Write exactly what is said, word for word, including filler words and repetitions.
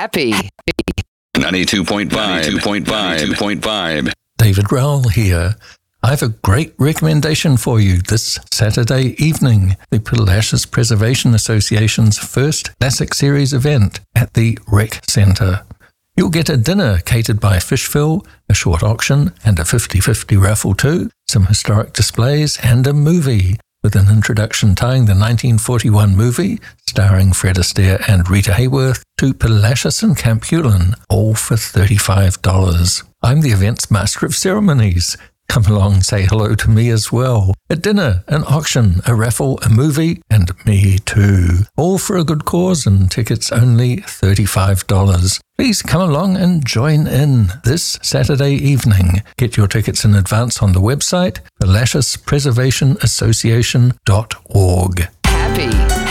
Happy. ninety-two point five. ninety-two point five. ninety-two point five. David Rowell here. I have a great recommendation for you this Saturday evening. The Palacios Preservation Association's first Classic Series event at the Rec Centre. You'll get a dinner catered by Fishville, a short auction and a fifty-fifty raffle too, some historic displays and a movie, with an introduction tying the nineteen forty-one movie, starring Fred Astaire and Rita Hayworth, to Palacios and Camp Hewlin, all for thirty-five dollars. I'm the event's master of ceremonies. Come along and say hello to me as well. A dinner, an auction, a raffle, a movie, and me too. All for a good cause and tickets only thirty-five dollars. Please come along and join in this Saturday evening. Get your tickets in advance on the website, palacios preservation association dot org. Happy.